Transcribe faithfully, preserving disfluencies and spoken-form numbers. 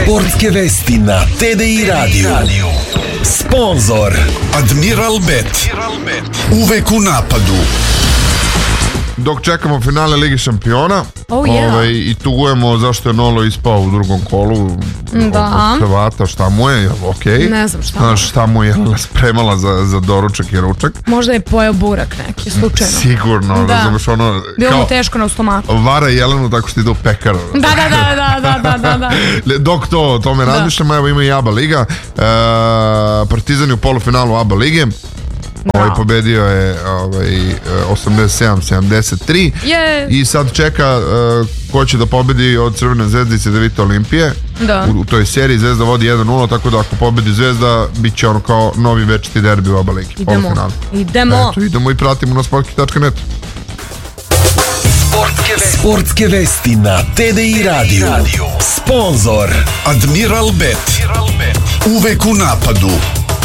Sportske vesti na T D I Radio. Sponzor Admiral Bet. Uvek u napadu. Dok čekamo finale Lige šampiona, oh, yeah. ovaj, i tugujemo zašto je Nolo ispao u drugom kolu da. od Hrvata, šta mu je, okej? Okay. Ne znam šta. Znaš šta mu je spremala za, za doručak i ručak. Možda je pojeo burak neki, slučajno. Sigurno, da. Razumeš ono... Bilo mu teško na stomaku. Vara Jelenu tako što ide u pekaru. Da, da, da, da, da, da, da. Dok to, tome razmišljamo, evo ima i ABA Liga. E, Partizan je u polufinalu ABA Lige. Ovaj pobedio je ovaj, osamdeset sedam sedamdeset tri yeah. i sad čeka uh, ko će da pobedi od Crvene zvezde i Cedevita Olimpije da. u, u toj seriji. Zvezda vodi jedan nula, tako da ako pobedi Zvezda bit će ono kao novi večiti derbi u ABA Ligi. Idemo, idemo. Eto, idemo i pratimo na sportski tačka net. Sportske vesti, Sportske vesti na T D I Radio. Sponzor Admiral Bet. Uvek u napadu.